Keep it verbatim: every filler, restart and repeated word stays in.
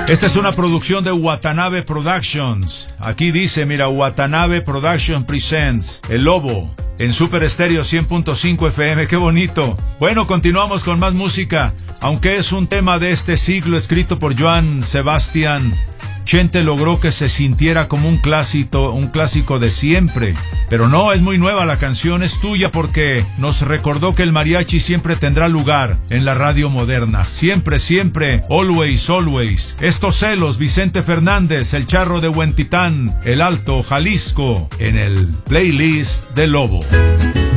Esta es una producción de Watanabe Productions. Aquí dice, mira, Watanabe Production Presents El Lobo en Super Estéreo cien punto cinco F M. ¡Qué bonito! Bueno, continuamos con más música. Aunque es un tema de este siglo escrito por Johann Sebastian, Chente logró que se sintiera como un clásico, un clásico de siempre. Pero no, es muy nueva la canción, es tuya porque nos recordó que el mariachi siempre tendrá lugar en la radio moderna. Siempre, siempre, always, always. Estos celos, Vicente Fernández, el charro de Huentitán, el Alto, Jalisco, en el playlist de Lobo.